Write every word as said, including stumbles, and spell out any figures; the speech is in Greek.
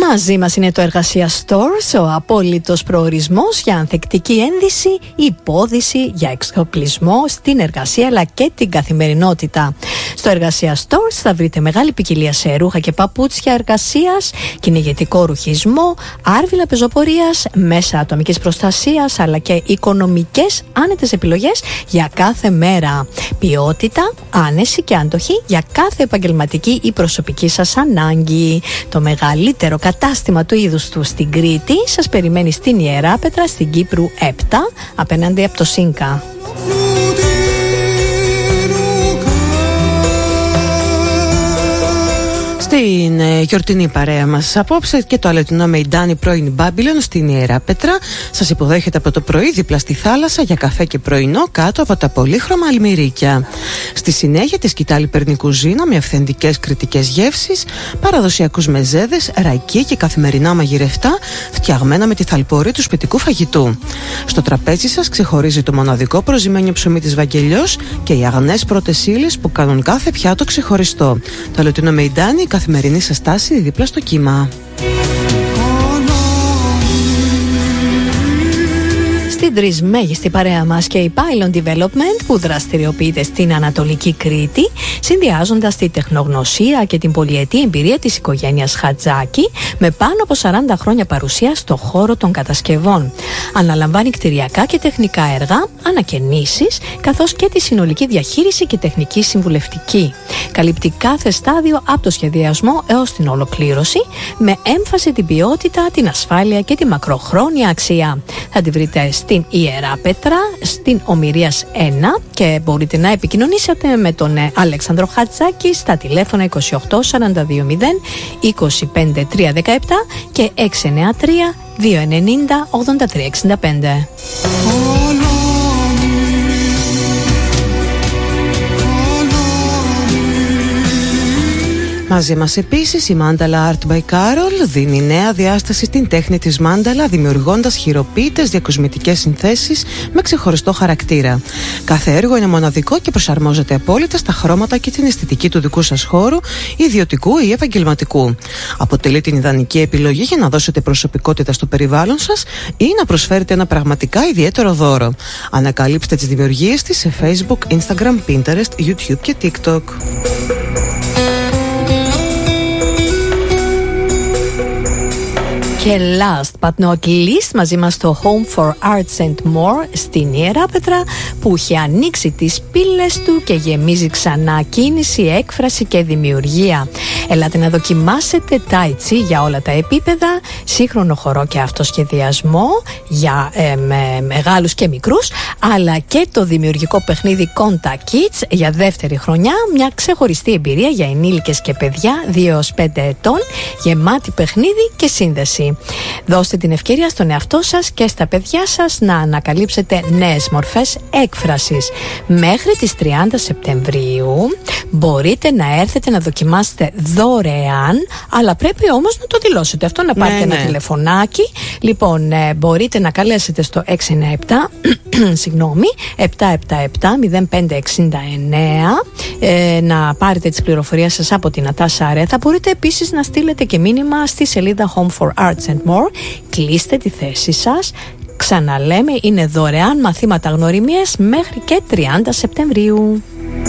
Μαζί μας είναι το Εργασία Stores, ο απόλυτος προορισμός για ανθεκτική ένδυση, υπόδυση για εξοπλισμό στην εργασία αλλά και την καθημερινότητα. Στο Εργασία Stores θα βρείτε μεγάλη ποικιλία σε ρούχα και παπούτσια εργασίας, κυνηγετικό ρουχισμό, άρβιλα πεζοπορίας, μέσα ατομικής προστασίας αλλά και οικονομικές άνετες επιλογές για κάθε μέρα. Ποιότητα, άνεση και άντοχη για κάθε επαγγελματική ή προσωπική σας ανάγκη. Το μεγαλύτερο κατάστημα του είδους του στην Κρήτη σας περιμένει στην Ιεράπετρα, στην Κύπρου επτά, απέναντι από το ΣΥΝΚΑ. Στην ε, γιορτινή παρέα μας απόψε και το αλετινό Μεϊντάνι πρώην Μπάμπυλον στην Ιεράπετρα σας υποδέχεται από το πρωί δίπλα στη θάλασσα για καφέ και πρωινό κάτω από τα πολύχρωμα αλμυρίκια. Στη συνέχεια τη σκητάλη περνικουζίνα με αυθεντικές κρητικές γεύσεις, παραδοσιακούς μεζέδες, ραϊκή και καθημερινά μαγειρευτά φτιαγμένα με τη θαλπορή του σπιτικού φαγητού. Στο τραπέζι σας ξεχωρίζει το μοναδικό προζυμένιο ψωμί της Βαγγελιός και οι αγνές πρώτες ύλες που κάνουν κάθε πιάτο ξεχωριστό. Το αλετινό Μεϊντάνι, καθημερινή σε στάση δίπλα στο κύμα. Στην τρισμέγιστη παρέα μας και η Pylon Development που δραστηριοποιείται στην Ανατολική Κρήτη, συνδυάζοντας τη τεχνογνωσία και την πολυετή εμπειρία της οικογένειας Χατζάκη με πάνω από σαράντα χρόνια παρουσία στο χώρο των κατασκευών. Αναλαμβάνει κτηριακά και τεχνικά έργα, ανακαινήσεις, καθώς και τη συνολική διαχείριση και τεχνική συμβουλευτική. Καλύπτει κάθε στάδιο από το σχεδιασμό έως την ολοκλήρωση, με έμφαση την ποιότητα, την ασφάλεια και τη μακροχρόνια αξία. Θα τη βρείτε στην Ιεράπετρα, στην Ομηρίας ένα και μπορείτε να επικοινωνήσετε με τον Αλέξανδρο Χατζάκη στα τηλέφωνα είκοσι οκτώ σαράντα δύο μηδέν είκοσι πέντε τρία δεκαεπτά και έξι εννιά τρία δύο ενενήντα ογδόντα τρία εξήντα πέντε. Μαζί μας επίσης η Mandala Art by Carol δίνει νέα διάσταση στην τέχνη της μάνταλα, δημιουργώντας χειροποίητες διακοσμητικές συνθέσεις με ξεχωριστό χαρακτήρα. Κάθε έργο είναι μοναδικό και προσαρμόζεται απόλυτα στα χρώματα και την αισθητική του δικού σας χώρου, ιδιωτικού ή επαγγελματικού. Αποτελεί την ιδανική επιλογή για να δώσετε προσωπικότητα στο περιβάλλον σας ή να προσφέρετε ένα πραγματικά ιδιαίτερο δώρο. Ανακαλύψτε τις δημιουργίες της σε Facebook, Instagram, Pinterest, YouTube και TikTok. Και last but not least, μαζί μας το Home for Arts and More στην Ιεράπετρα, που έχει ανοίξει τις πύλες του και γεμίζει ξανά κίνηση, έκφραση και δημιουργία. Ελάτε να δοκιμάσετε Tai Chi για όλα τα επίπεδα, σύγχρονο χορό και αυτοσχεδιασμό για ε, με, μεγάλους και μικρούς, αλλά και το δημιουργικό παιχνίδι Conta Kids για δεύτερη χρονιά, μια ξεχωριστή εμπειρία για ενήλικες και παιδιά δύο έως πέντε ετών, γεμάτη παιχνίδι και σύνδεση. Δώστε την ευκαιρία στον εαυτό σας και στα παιδιά σας να ανακαλύψετε νέες μορφές έκφρασης. Μέχρι τις τριάντα Σεπτεμβρίου μπορείτε να έρθετε να δοκιμάσετε δωρεάν, αλλά πρέπει όμως να το δηλώσετε αυτό, να πάρετε ναι, ένα ναι. τηλεφωνάκι. Λοιπόν, ε, μπορείτε να καλέσετε στο έξι εννιά επτά συγγνώμη, επτά επτά επτά μηδέν πέντε εξήντα εννέα ε, να πάρετε τις πληροφορίες σας από την Ατάσα Αρέθα. Μπορείτε επίσης να στείλετε και μήνυμα στη σελίδα Home for Arts and More. Κλείστε τη θέση σας. Ξαναλέμε, είναι δωρεάν μαθήματα γνωριμίας μέχρι και τριάντα Σεπτεμβρίου.